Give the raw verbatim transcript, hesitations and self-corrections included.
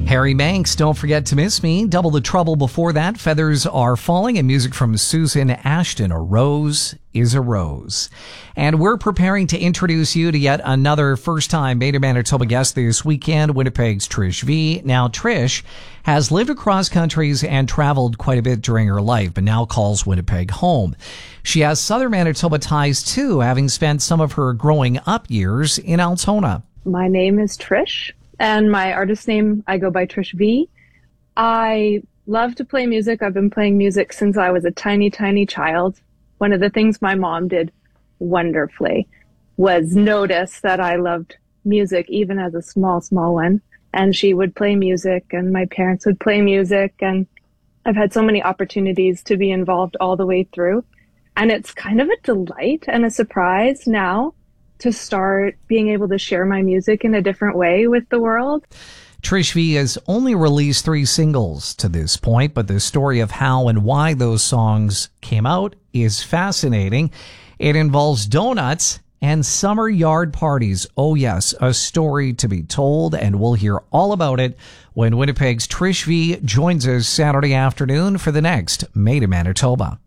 Harry Manx, Don't Forget to Miss Me. Double the Trouble before that. Feathers Are Falling, and music from Susan Ashton. A Rose is a Rose. And we're preparing to introduce you to yet another first-time Made in Manitoba guest this weekend, Winnipeg's Trish V. Now, Trish has lived across countries and traveled quite a bit during her life, but now calls Winnipeg home. She has Southern Manitoba ties, too, having spent some of her growing up years in Altona. My name is Trish, and my artist name, I go by Trish V. I love to play music. I've been playing music since I was a tiny, tiny child. One of the things my mom did wonderfully was notice that I loved music, even as a small, small one. And she would play music, and my parents would play music. And I've had so many opportunities to be involved all the way through. And it's kind of a delight and a surprise now to start being able to share my music in a different way with the world. Trish V has only released three singles to this point, but the story of how and why those songs came out is fascinating. It involves donuts and summer yard parties. Oh yes, a story to be told, and we'll hear all about it when Winnipeg's Trish V joins us Saturday afternoon for the next Made in Manitoba.